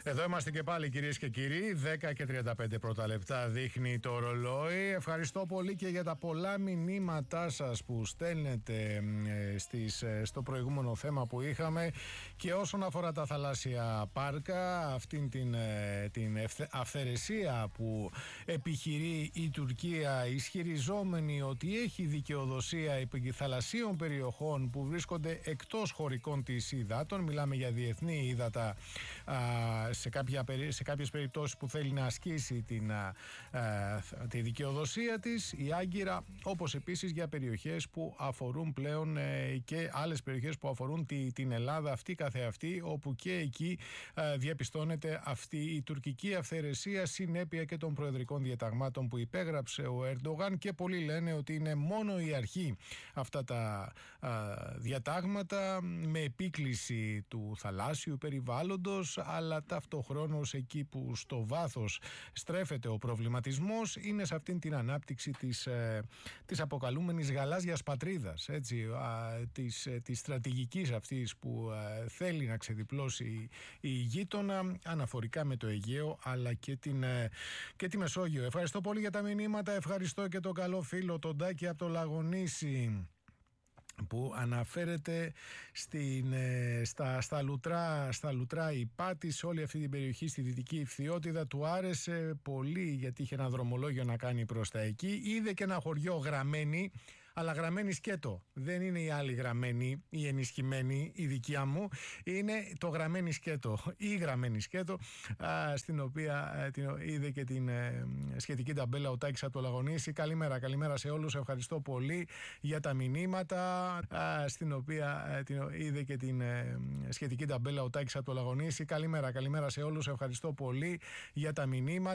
Εδώ είμαστε και πάλι, κυρίες και κύριοι. 10 και 35 πρώτα λεπτά δείχνει το ρολόι. Ευχαριστώ πολύ και για τα πολλά μηνύματά σας που στέλνετε στο προηγούμενο θέμα που είχαμε και όσον αφορά τα θαλάσσια πάρκα, αυτήν την αυθαιρεσία που επιχειρεί η Τουρκία, ισχυριζόμενη ότι έχει δικαιοδοσία επί θαλασσίων περιοχών που βρίσκονται εκτός χωρικών της υδάτων. Μιλάμε για διεθνή ύδατα, σε κάποιες περιπτώσεις που θέλει να ασκήσει τη δικαιοδοσία της, η Άγκυρα, όπως επίσης για περιοχές που αφορούν πλέον και άλλες περιοχές που αφορούν την Ελλάδα αυτή καθεαυτή, όπου και εκεί διαπιστώνεται αυτή η τουρκική αυθαιρεσία, συνέπεια και των προεδρικών διαταγμάτων που υπέγραψε ο Ερντογάν, και πολλοί λένε ότι είναι μόνο η αρχή αυτά τα διατάγματα με επίκληση του θαλάσσιου περιβάλλοντος, αλλά ταυτοχρόνως εκεί που στο βάθος στρέφεται ο προβληματισμός είναι σε αυτήν την ανάπτυξη της αποκαλούμενης γαλάζιας πατρίδας, έτσι, της στρατηγικής αυτής που θέλει να ξεδιπλώσει η γείτονα αναφορικά με το Αιγαίο αλλά και τη Μεσόγειο. Ευχαριστώ πολύ για τα μηνύματα. Ευχαριστώ και τον καλό φίλο τον Τάκη από το Λαγονήσι, που αναφέρεται στα Λουτρά Ιπάτη, σε όλη αυτή την περιοχή στη Δυτική Ιφθυότητα. Του άρεσε πολύ γιατί είχε ένα δρομολόγιο να κάνει προς τα εκεί. Είδε και ένα χωριό Γραμμένη, αλλά Γραμμένη σκέτο. Δεν είναι η άλλη Γραμμένη, η ενισχυμένη, η δικιά μου. Είναι το Γραμμένη σκέτο, η Γραμμένη σκέτο, στην οποία είδε και την σχετική ταμπέλα ο Τάκης από το Λαγονήσι. Καλημέρα σε όλους. Ευχαριστώ πολύ για τα μηνύματα. Στην οποία είδε και την σχετική ταμπέλα ο Τάκης από το Λαγονήσι. Καλημέρα σε όλους. Ευχαριστώ πολύ για τα μηνύματα.